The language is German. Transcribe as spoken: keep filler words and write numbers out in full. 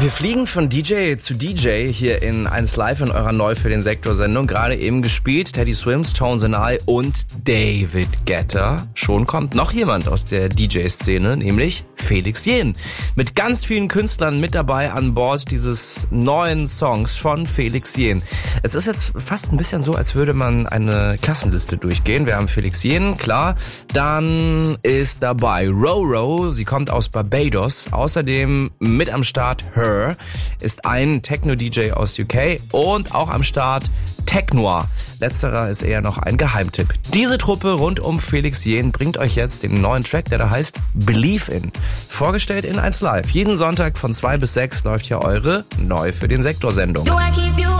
Wir fliegen von D J zu D J hier in eins Live in eurer Neu für den Sektor Sendung. Gerade eben gespielt Teddy Swims, Tones and I und David Guetta. Schon kommt noch jemand aus der D J-Szene, nämlich Felix Jähn. Mit ganz vielen Künstlern mit dabei an Bord dieses neuen Songs von Felix Jähn. Es ist jetzt fast ein bisschen so, als würde man eine Klassenliste durchgehen. Wir haben Felix Jähn, klar. Dann ist dabei Roro, sie kommt aus Barbados. Außerdem mit am Start Her, ist ein Techno-D J aus U K und auch am Start Technoir. Letzterer ist eher noch ein Geheimtipp. Diese Truppe rund um Felix Jähn bringt euch jetzt den neuen Track, der da heißt Believe In. Vorgestellt in eins Live. Jeden Sonntag von zwei bis sechs läuft hier eure Neu für den Sektor Sendung.